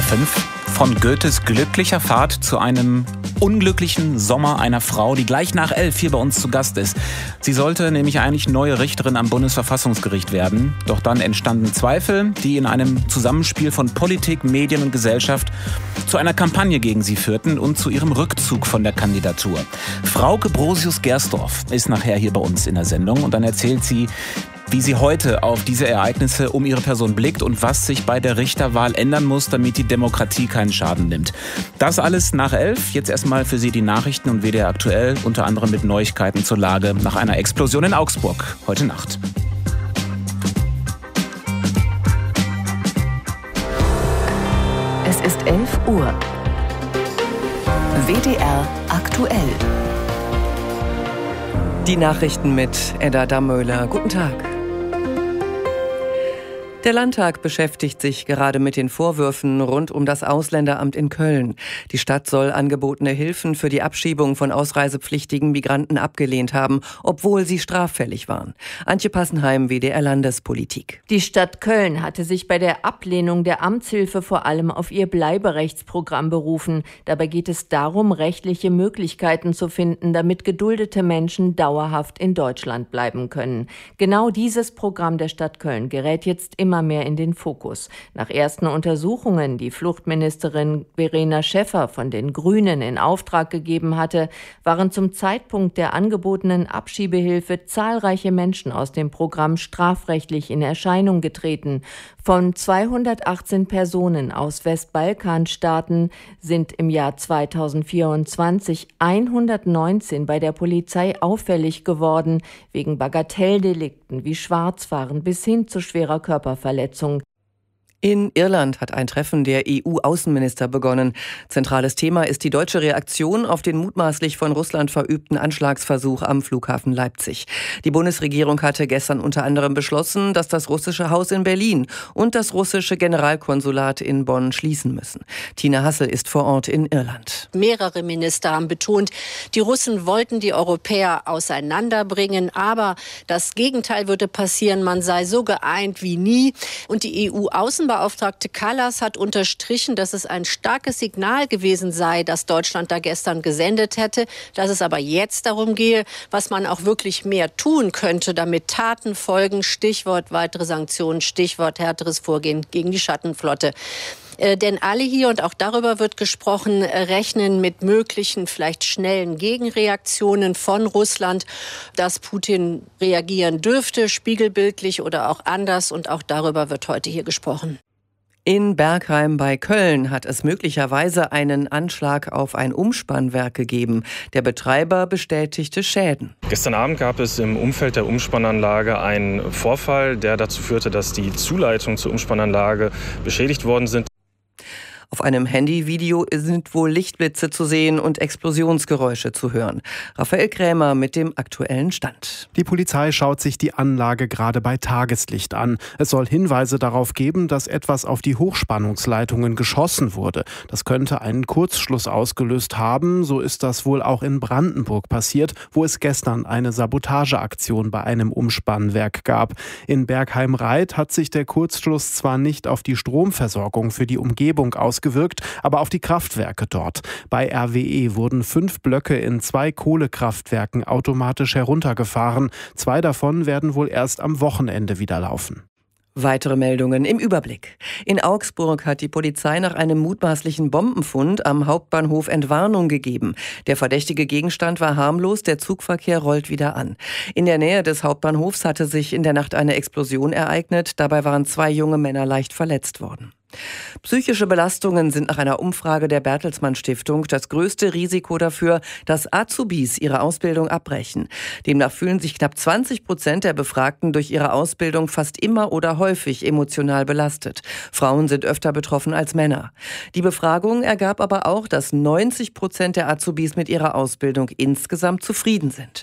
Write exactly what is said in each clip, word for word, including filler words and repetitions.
fünf. Von Goethes glücklicher Fahrt zu einem unglücklichen Sommer einer Frau, die gleich nach elf hier bei uns zu Gast ist. Sie sollte nämlich eigentlich neue Richterin am Bundesverfassungsgericht werden. Doch dann entstanden Zweifel, die in einem Zusammenspiel von Politik, Medien und Gesellschaft zu einer Kampagne gegen sie führten und zu ihrem Rückzug von der Kandidatur. Frauke Brosius-Gersdorf ist nachher hier bei uns in der Sendung und dann erzählt sie, wie sie heute auf diese Ereignisse um ihre Person blickt und was sich bei der Richterwahl ändern muss, damit die Demokratie keinen Schaden nimmt. Das alles nach elf. Jetzt erstmal für Sie die Nachrichten und W D R aktuell, unter anderem mit Neuigkeiten zur Lage nach einer Explosion in Augsburg heute Nacht. Es ist elf Uhr. W D R aktuell. Die Nachrichten mit Edda Dammöhler. Guten Tag. Der Landtag beschäftigt sich gerade mit den Vorwürfen rund um das Ausländeramt in Köln. Die Stadt soll angebotene Hilfen für die Abschiebung von ausreisepflichtigen Migranten abgelehnt haben, obwohl sie straffällig waren. Antje Passenheim, W D R Landespolitik. Die Stadt Köln hatte sich bei der Ablehnung der Amtshilfe vor allem auf ihr Bleiberechtsprogramm berufen. Dabei geht es darum, rechtliche Möglichkeiten zu finden, damit geduldete Menschen dauerhaft in Deutschland bleiben können. Genau dieses Programm der Stadt Köln gerät jetzt immer mehr in den Fokus. Nach ersten Untersuchungen, die Fluchtministerin Verena Schäffer von den Grünen in Auftrag gegeben hatte, waren zum Zeitpunkt der angebotenen Abschiebehilfe zahlreiche Menschen aus dem Programm strafrechtlich in Erscheinung getreten. Von zweihundertachtzehn Personen aus Westbalkanstaaten sind im Jahr zweitausendvierundzwanzig hundertneunzehn bei der Polizei auffällig geworden, wegen Bagatelldelikten wie Schwarzfahren bis hin zu schwerer Körperverletzung. In Irland hat ein Treffen der E U-Außenminister begonnen. Zentrales Thema ist die deutsche Reaktion auf den mutmaßlich von Russland verübten Anschlagsversuch am Flughafen Leipzig. Die Bundesregierung hatte gestern unter anderem beschlossen, dass das russische Haus in Berlin und das russische Generalkonsulat in Bonn schließen müssen. Tina Hassel ist vor Ort in Irland. Mehrere Minister haben betont, die Russen wollten die Europäer auseinanderbringen, aber das Gegenteil würde passieren, man sei so geeint wie nie. Und die E U-Außenministerin Beauftragte Kallas hat unterstrichen, dass es ein starkes Signal gewesen sei, das Deutschland da gestern gesendet hätte, dass es aber jetzt darum gehe, was man auch wirklich mehr tun könnte, damit Taten folgen, Stichwort weitere Sanktionen, Stichwort härteres Vorgehen gegen die Schattenflotte. Äh, denn alle hier, und auch darüber wird gesprochen, äh, rechnen mit möglichen, vielleicht schnellen Gegenreaktionen von Russland, dass Putin reagieren dürfte, spiegelbildlich oder auch anders. Und auch darüber wird heute hier gesprochen. In Bergheim bei Köln hat es möglicherweise einen Anschlag auf ein Umspannwerk gegeben. Der Betreiber bestätigte Schäden. Gestern Abend gab es im Umfeld der Umspannanlage einen Vorfall, der dazu führte, dass die Zuleitungen zur Umspannanlage beschädigt worden sind. Auf einem Handyvideo sind wohl Lichtblitze zu sehen und Explosionsgeräusche zu hören. Raphael Krämer mit dem aktuellen Stand. Die Polizei schaut sich die Anlage gerade bei Tageslicht an. Es soll Hinweise darauf geben, dass etwas auf die Hochspannungsleitungen geschossen wurde. Das könnte einen Kurzschluss ausgelöst haben. So ist das wohl auch in Brandenburg passiert, wo es gestern eine Sabotageaktion bei einem Umspannwerk gab. In Bergheim-Raith hat sich der Kurzschluss zwar nicht auf die Stromversorgung für die Umgebung ausgewirkt, gewirkt, aber auf die Kraftwerke dort. Bei R W E wurden fünf Blöcke in zwei Kohlekraftwerken automatisch heruntergefahren. Zwei davon werden wohl erst am Wochenende wieder laufen. Weitere Meldungen im Überblick. In Augsburg hat die Polizei nach einem mutmaßlichen Bombenfund am Hauptbahnhof Entwarnung gegeben. Der verdächtige Gegenstand war harmlos, der Zugverkehr rollt wieder an. In der Nähe des Hauptbahnhofs hatte sich in der Nacht eine Explosion ereignet. Dabei waren zwei junge Männer leicht verletzt worden. Psychische Belastungen sind nach einer Umfrage der Bertelsmann Stiftung das größte Risiko dafür, dass Azubis ihre Ausbildung abbrechen. Demnach fühlen sich knapp zwanzig Prozent der Befragten durch ihre Ausbildung fast immer oder häufig emotional belastet. Frauen sind öfter betroffen als Männer. Die Befragung ergab aber auch, dass neunzig Prozent der Azubis mit ihrer Ausbildung insgesamt zufrieden sind.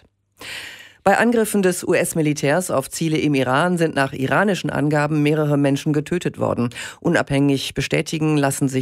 Bei Angriffen des U S-Militärs auf Ziele im Iran sind nach iranischen Angaben mehrere Menschen getötet worden. Unabhängig bestätigen lassen sich